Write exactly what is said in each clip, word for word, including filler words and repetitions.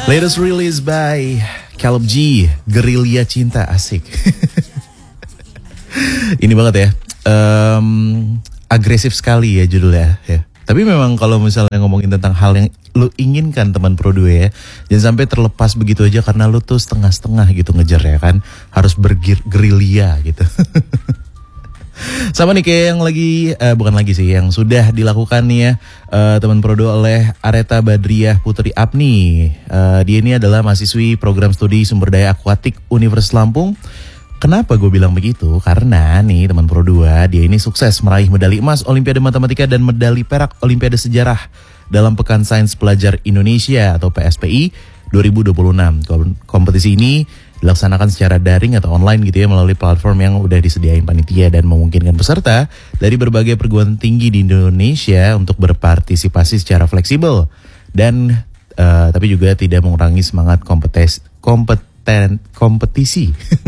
Latest release by Caleb G, Gerilya Cinta, asik. Ini banget ya, um, agresif sekali ya judulnya ya. Tapi memang kalau misalnya ngomongin tentang hal yang lu inginkan teman Pro dua ya, jangan sampai terlepas begitu aja karena lu tuh setengah-setengah gitu ngejar ya kan. Harus bergerilya gitu. Sama nih kayak yang lagi, uh, bukan lagi sih, yang sudah dilakukan nih ya uh, teman Pro dua oleh Areta Badriah Putri Apni. uh, Dia ini adalah mahasiswi program studi sumber daya akuatik Universitas Lampung. Kenapa gue bilang begitu? Karena nih teman Pro dua, dia ini sukses meraih medali emas Olimpiade Matematika dan medali perak Olimpiade Sejarah dalam Pekan Sains Pelajar Indonesia atau P S P I dua ribu dua puluh enam. Kompetisi ini dilaksanakan secara daring atau online gitu ya, melalui platform yang udah disediain panitia dan memungkinkan peserta dari berbagai perguruan tinggi di Indonesia untuk berpartisipasi secara fleksibel dan uh, tapi juga tidak mengurangi semangat kompetes, kompeten, kompetisi.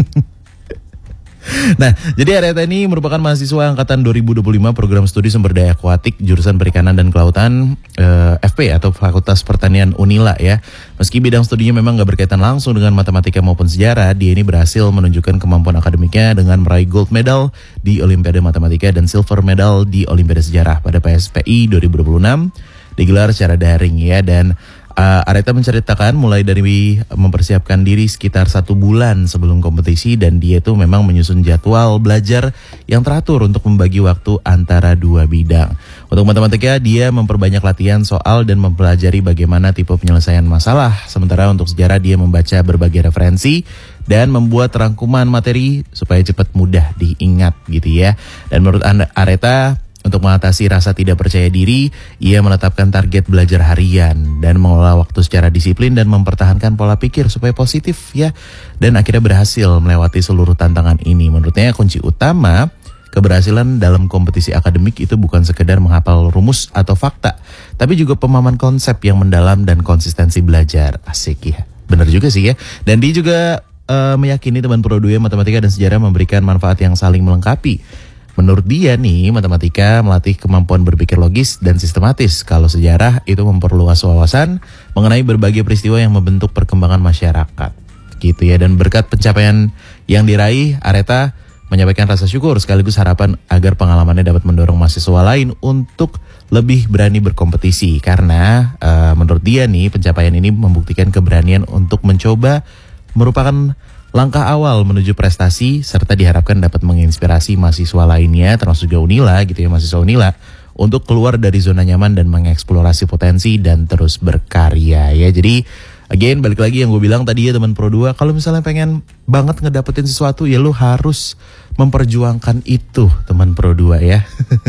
Nah, jadi Areta ini merupakan mahasiswa angkatan dua ribu dua puluh lima program studi sumber daya akuatik jurusan perikanan dan kelautan eh, F P atau Fakultas Pertanian Unila ya. Meski bidang studinya memang gak berkaitan langsung dengan matematika maupun sejarah, dia ini berhasil menunjukkan kemampuan akademiknya dengan meraih gold medal di Olimpiade Matematika dan silver medal di Olimpiade Sejarah pada P S P I dua ribu dua puluh enam digelar secara daring ya. Dan Uh, Areta menceritakan mulai dari mempersiapkan diri sekitar satu bulan sebelum kompetisi dan dia itu memang menyusun jadwal belajar yang teratur untuk membagi waktu antara dua bidang. Untuk matematika dia memperbanyak latihan soal dan mempelajari bagaimana tipe penyelesaian masalah. Sementara untuk sejarah dia membaca berbagai referensi dan membuat rangkuman materi supaya cepat mudah diingat gitu ya. Dan menurut anda Areta, untuk mengatasi rasa tidak percaya diri, ia menetapkan target belajar harian dan mengelola waktu secara disiplin dan mempertahankan pola pikir supaya positif ya. Dan akhirnya berhasil melewati seluruh tantangan ini. Menurutnya kunci utama keberhasilan dalam kompetisi akademik itu bukan sekedar menghafal rumus atau fakta, tapi juga pemahaman konsep yang mendalam dan konsistensi belajar. Asik ya, benar juga sih ya. Dan dia juga uh, meyakini teman Pro dua matematika dan sejarah memberikan manfaat yang saling melengkapi. Menurut dia nih, matematika melatih kemampuan berpikir logis dan sistematis. Kalau sejarah itu memperluas wawasan mengenai berbagai peristiwa yang membentuk perkembangan masyarakat. Gitu ya, dan berkat pencapaian yang diraih, Areta menyampaikan rasa syukur sekaligus harapan agar pengalamannya dapat mendorong mahasiswa lain untuk lebih berani berkompetisi. Karena uh, menurut dia nih, pencapaian ini membuktikan keberanian untuk mencoba merupakan langkah awal menuju prestasi serta diharapkan dapat menginspirasi mahasiswa lainnya termasuk juga Unila gitu ya, mahasiswa Unila untuk keluar dari zona nyaman dan mengeksplorasi potensi dan terus berkarya ya. Jadi again balik lagi yang gue bilang tadi ya teman Pro dua, kalau misalnya pengen banget ngedapetin sesuatu ya lu harus memperjuangkan itu teman Pro dua ya.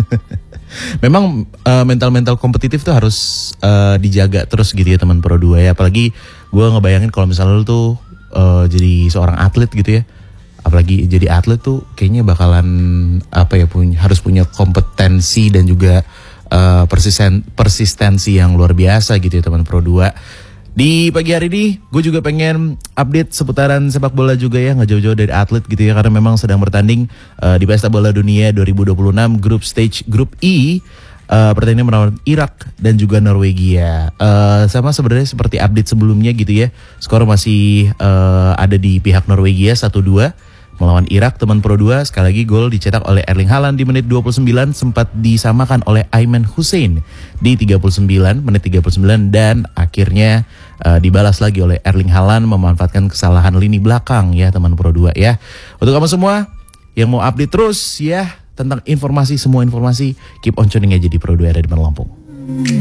Memang uh, mental-mental kompetitif tuh harus uh, dijaga terus gitu ya teman Pro dua ya. Apalagi gue ngebayangin kalau misalnya lu tuh Uh, jadi seorang atlet gitu ya, apalagi jadi atlet tuh kayaknya bakalan apa ya punya harus punya kompetensi dan juga uh, persisten, persistensi yang luar biasa gitu ya teman Pro dua. Di pagi hari ini gue juga pengen update seputaran sepak bola juga ya, nggak jauh-jauh dari atlet gitu ya, karena memang sedang bertanding uh, di Pesta Bola Dunia dua ribu dua puluh enam Group Stage Group E. Uh, pertandingan melawan Irak dan juga Norwegia. Uh, sama sebenarnya seperti update sebelumnya gitu ya. Skor masih uh, ada di pihak Norwegia satu dua melawan Irak. Teman Pro dua sekali lagi gol dicetak oleh Erling Haaland di menit dua puluh sembilan, sempat disamakan oleh Ayman Hussein di tiga puluh sembilan menit tiga puluh sembilan dan akhirnya uh, dibalas lagi oleh Erling Haaland memanfaatkan kesalahan lini belakang ya teman Pro dua ya. Untuk kamu semua yang mau update terus ya tentang informasi, semua informasi, keep on tuning aja di Pro dua R A Diman Lampung.